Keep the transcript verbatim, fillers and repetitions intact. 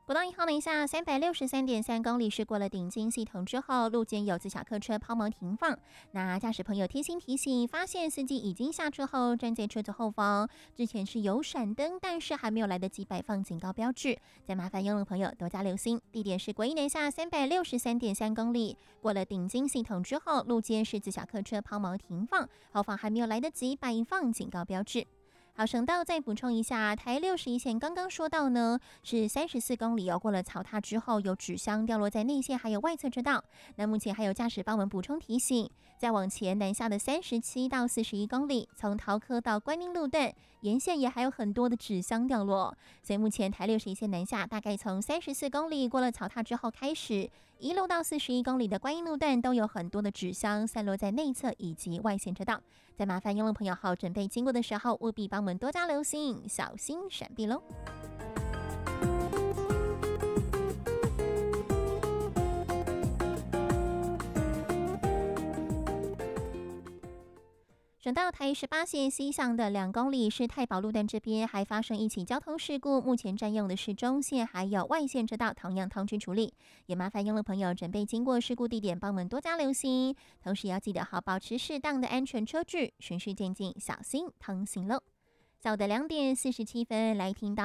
国道一号南下三百六十三点三公里是过了顶金系统之后，路肩有自小客车抛锚停放。那驾驶朋友贴心提醒，发现司机已经下车后站在车子后方，之前是有闪灯，但是还没有来得及摆放警告标志，再麻烦用路朋友多加留心。地点是国一南下三百六十三点三公里，过了顶金系统之后，路肩是自小客车抛锚停放，后方还没有来得及摆放警告标志。好，省道再补充一下，台六十一线刚刚说到呢，是三十四公里哦，过了草踏之后有纸箱掉落在内线还有外侧车道。那目前还有驾驶帮我们补充提醒，再往前南下的三十七到四十一公里，从桃科到观音路段沿线也还有很多的纸箱掉落，所以目前台六十一线南下大概从三十四公里过了草踏之后开始，一路到四十一公里的观音路段都有很多的纸箱散落在内侧以及外线车道。再麻烦用路朋友好准备经过的时候，务必帮我们多加留心，小心闪避喽。省道台十八线西向的两公里是太保路段，这边还发生一起交通事故，目前占用的是中线还有外线车道，同样通知处理，也麻烦用路朋友准备经过事故地点帮我们多加留心，同时要记得好保持适当的安全车距，循序渐进，小心通行喽。下午的两点四十七分来听到